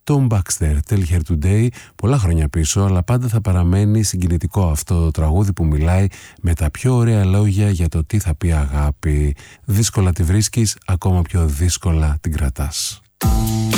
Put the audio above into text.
Tom Baxter, Tell Her Today, πολλά χρόνια πίσω, αλλά πάντα θα παραμένει συγκινητικό αυτό το τραγούδι που μιλάει με τα πιο ωραία λόγια για το τι θα πει αγάπη. Δύσκολα τη βρίσκεις, ακόμα πιο δύσκολα την κρατάς.